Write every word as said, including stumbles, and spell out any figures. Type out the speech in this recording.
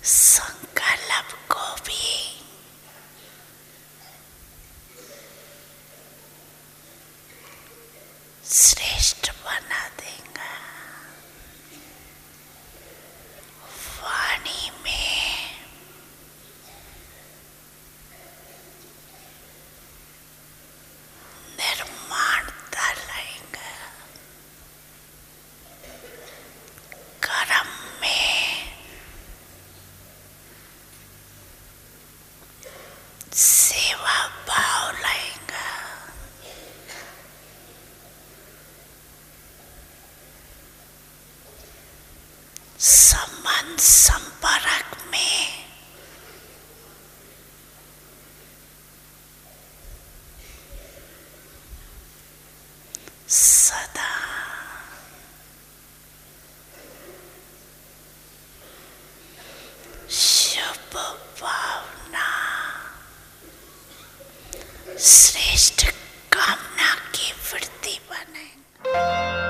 संकल्प को भी श्रेष्ठ बना देगा। वाणी में निर्माणता लाएगा। कर्म में सेवा भाव लाएगा। संबंध संपर्क में सदा शुभ भावना श्रेष्ठ